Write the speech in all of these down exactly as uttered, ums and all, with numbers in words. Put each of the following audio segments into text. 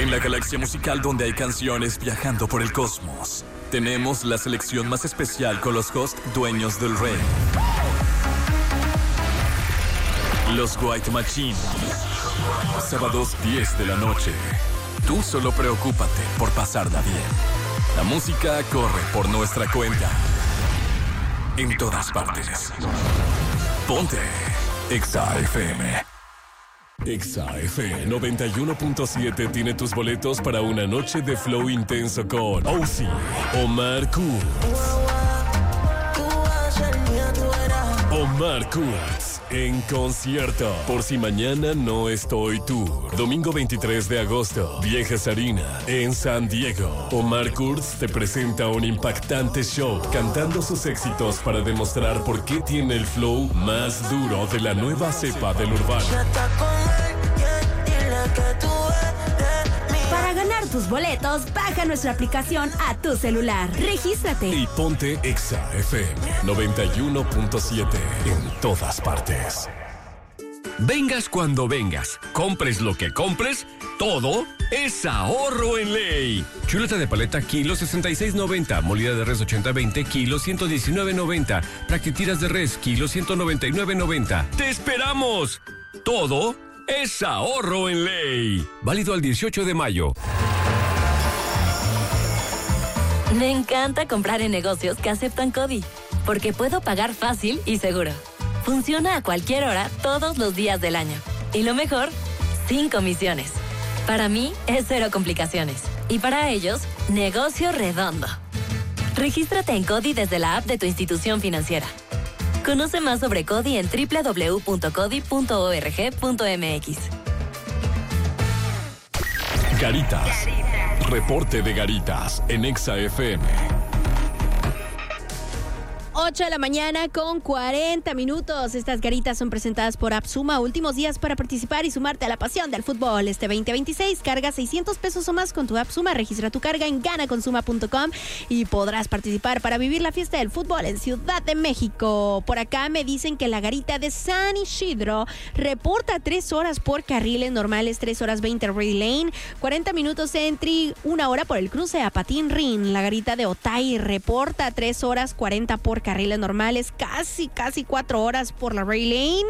En la galaxia musical donde hay canciones viajando por el cosmos, tenemos la selección más especial con los hosts dueños del rey. Los White Machine. Sábados diez de la noche. Tú solo preocúpate por pasarla bien. La música corre por nuestra cuenta. En todas partes. Ponte Exa F M. Exa F M noventa y uno punto siete tiene tus boletos para una noche de flow intenso con Ozzy, Omar Kurz. Omar Kurz en concierto. Por si mañana no estoy tour. Domingo veintitrés de agosto, Viejas Arena, en San Diego. Omar Kurz te presenta un impactante show cantando sus éxitos para demostrar por qué tiene el flow más duro de la nueva cepa del urbano. Para ganar tus boletos, baja nuestra aplicación a tu celular. Regístrate. Y ponte Exa F M noventa y uno punto siete en todas partes. Vengas cuando vengas, compres lo que compres, todo es ahorro en ley. Chuleta de paleta kilo sesenta y seis noventa, molida de res ochenta veinte kilo ciento diecinueve noventa, braquetiras de res kilo ciento noventa y nueve noventa. ¡Te esperamos! Todo es ahorro en ley. Válido al dieciocho de mayo. Me encanta comprar en negocios que aceptan CODI, porque puedo pagar fácil y seguro. Funciona a cualquier hora, todos los días del año. Y lo mejor, sin comisiones. Para mí, es cero complicaciones. Y para ellos, negocio redondo. Regístrate en CODI desde la app de tu institución financiera. Conoce más sobre CODI en doble u doble u doble u punto codi punto org punto m x. Garitas. Reporte de Garitas en Exa F M. ocho de la mañana con cuarenta minutos. Estas garitas son presentadas por AppSuma. Últimos días para participar y sumarte a la pasión del fútbol. Este veinte veintiséis, carga seiscientos pesos o más con tu AppSuma. Registra tu carga en gana con suma punto com y podrás participar para vivir la fiesta del fútbol en Ciudad de México. Por acá me dicen que la garita de San Isidro reporta tres horas por carriles normales, tres horas veinte Ray Lane, cuarenta minutos entry, una hora por el cruce a Patín Rin. La garita de Otay reporta tres horas cuarenta por carriles normales, casi, casi cuatro horas por la Ray Lane,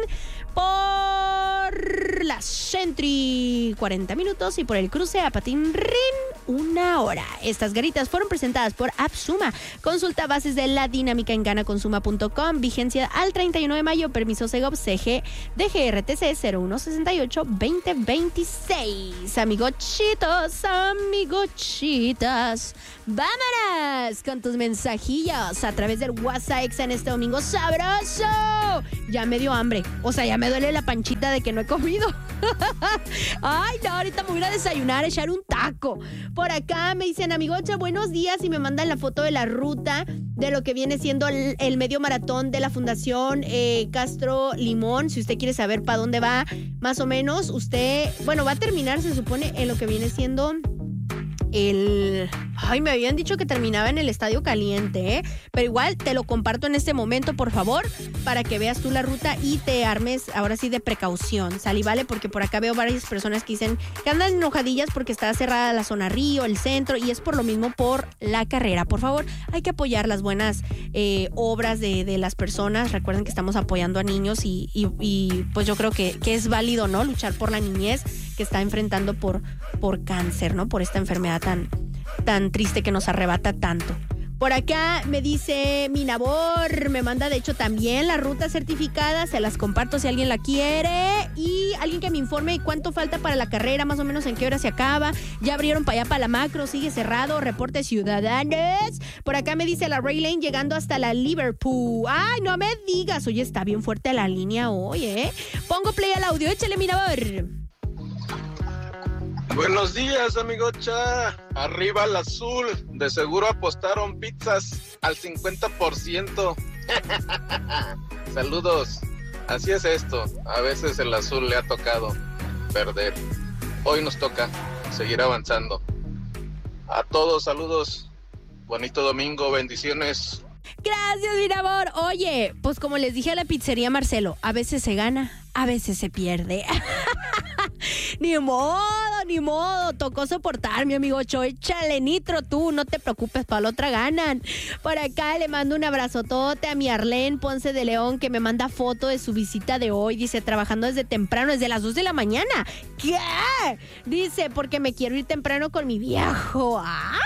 por la Sentry, cuarenta minutos, y por el cruce a Patín Rin, una hora. Estas garitas fueron presentadas por AppSuma. Consulta bases de la dinámica en gana con suma punto com. Vigencia al treinta y uno de mayo. Permiso Segov C G D G R T C cero uno sesenta y ocho veinte veintiséis. Amigochitos, amigochitas, vámonos con tus mensajillos a través del WhatsApp Exa en este domingo sabroso. Ya me dio hambre, o sea, ya me duele la panchita de que no he comido. Ay, no, ahorita me voy a ir a desayunar, a echar un taco. Por acá me dicen, amigocha, buenos días, y me mandan la foto de la ruta de lo que viene siendo el, el medio maratón de la Fundación eh, Castro Limón. Si usted quiere saber para dónde va, más o menos, usted, bueno, va a terminar, se supone, en lo que viene siendo el... Ay, me habían dicho que terminaba en el Estadio Caliente, ¿eh? Pero igual te lo comparto en este momento, por favor, para que veas tú la ruta y te armes ahora sí de precaución, ¿sale? Vale, porque por acá veo varias personas que dicen que andan enojadillas porque está cerrada la zona Río, el centro, y es por lo mismo por la carrera. Por favor, hay que apoyar las buenas eh, obras de, de las personas. Recuerden que estamos apoyando a niños y, y, y pues yo creo que, que es válido, ¿no? Luchar por la niñez que está enfrentando por, por cáncer, ¿no? Por esta enfermedad tan, tan triste que nos arrebata tanto. Por acá me dice mi Nabor, me manda de hecho también la ruta certificada, se las comparto si alguien la quiere, y alguien que me informe cuánto falta para la carrera, más o menos en qué hora se acaba. Ya abrieron para allá, para la macro, sigue cerrado, reporte ciudadanos. Por acá me dice la Ray Lane llegando hasta la Liverpool. Ay, no me digas, oye, está bien fuerte la línea hoy, ¿eh? Pongo play al audio, échale mi Nabor. Buenos días, amigocha. Arriba el azul. De seguro apostaron pizzas al cincuenta por ciento. Saludos. Así es esto. A veces el azul le ha tocado perder. Hoy nos toca seguir avanzando. A todos, saludos. Bonito domingo, bendiciones. Gracias, mi amor. Oye, pues como les dije a la pizzería Marcelo, a veces se gana, a veces se pierde. Ni modo, ni modo, tocó soportar, mi amigo Cho. Échale nitro tú, no te preocupes, para la otra ganan. Por acá le mando un abrazotote a mi Arlene Ponce de León, que me manda foto de su visita de hoy. Dice, trabajando desde temprano, desde las dos de la mañana. ¿Qué? Dice, porque me quiero ir temprano con mi viejo. ¡Ah!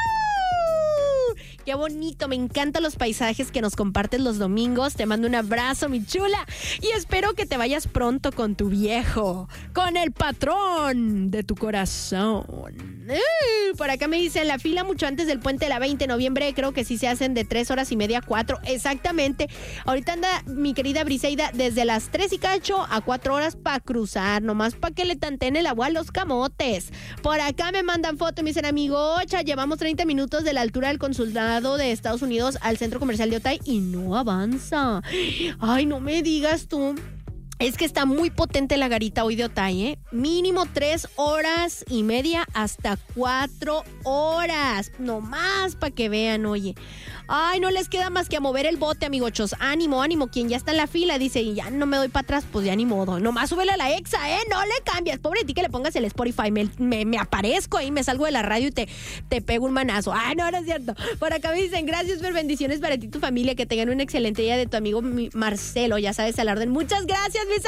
Qué bonito, me encantan los paisajes que nos compartes los domingos. Te mando un abrazo, mi chula. Y espero que te vayas pronto con tu viejo, con el patrón de tu corazón. Uh, por acá me dicen, la fila mucho antes del puente de la veinte de noviembre, creo que sí se hacen de tres horas y media a cuatro. Exactamente. Ahorita anda mi querida Briseida desde las tres y cacho a cuatro horas para cruzar, nomás para que le tanteen el agua a los camotes. Por acá me mandan foto y me dicen, amigo, Ocha, llevamos treinta minutos de la altura del consulado de Estados Unidos al centro comercial de Otay y no avanza. Ay, no me digas tú. Es que está muy potente la garita hoy de Otay, ¿eh? Mínimo tres horas y media hasta cuatro horas. No más para que vean, oye. Ay, no les queda más que a mover el bote, amigochos. Ánimo, ánimo. Quien ya está en la fila dice, y ya no me doy para atrás, pues ya ni modo. Nomás súbele a la exa, ¿eh? No le cambies. Pobre de ti que le pongas el Spotify. Me, me, me aparezco ahí, me salgo de la radio y te, te pego un manazo. Ay, no, no es cierto. Por acá me dicen, gracias por bendiciones para ti y tu familia. Que tengan un excelente día de tu amigo Marcelo. Ya sabes, al orden. Muchas gracias, mis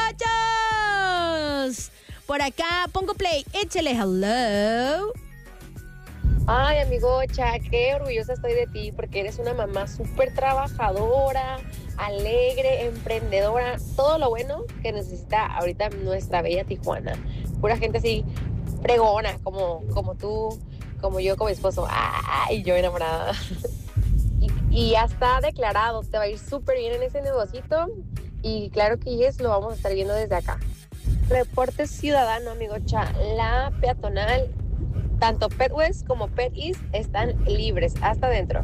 amigochos. Por acá pongo play. Échale hello. Ay, amigocha, qué orgullosa estoy de ti porque eres una mamá súper trabajadora, alegre, emprendedora, todo lo bueno que necesita ahorita nuestra bella Tijuana. Pura gente así fregona, como, como tú, como yo, como mi esposo. Ay, yo enamorada. Y, y ya está declarado, te va a ir súper bien en ese negocito y claro que yes, lo vamos a estar viendo desde acá. Reporte ciudadano, amigocha, la peatonal, tanto Pet West como Pet East están libres hasta adentro.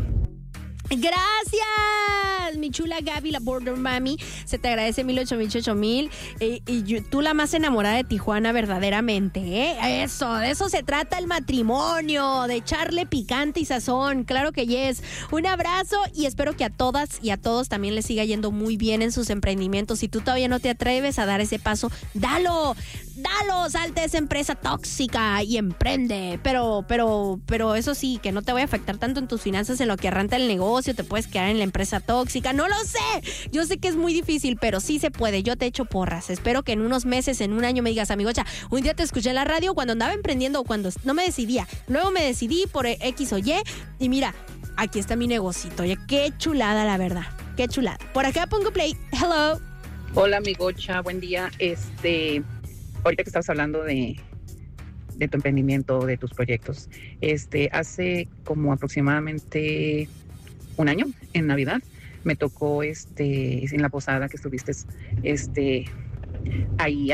Gracias, mi chula Gaby, la Border Mami. Se te agradece mil, ocho mil, ocho mil. Y, y yo, tú la más enamorada de Tijuana, verdaderamente, ¿eh? Eso, de eso se trata el matrimonio, de echarle picante y sazón. Claro que yes. Un abrazo y espero que a todas y a todos también les siga yendo muy bien en sus emprendimientos. Si tú todavía no te atreves a dar ese paso, dalo. Dalo, salte de esa empresa tóxica y emprende. Pero, pero, pero eso sí, que no te vaya a afectar tanto en tus finanzas en lo que arranca el negocio. Te puedes quedar en la empresa tóxica. No lo sé. Yo sé que es muy difícil, pero sí se puede. Yo te echo porras. Espero que en unos meses, en un año me digas, amigocha, un día te escuché en la radio cuando andaba emprendiendo o cuando no me decidía. Luego me decidí por X o Y y mira, aquí está mi negocito. Oye, qué chulada, la verdad. Qué chulada. Por acá pongo play. Hello. Hola, amigocha. Buen día. Este... Ahorita que estabas hablando de, de tu emprendimiento, de tus proyectos, este, hace como aproximadamente un año, en Navidad, me tocó este, en la posada que estuviste este, ahí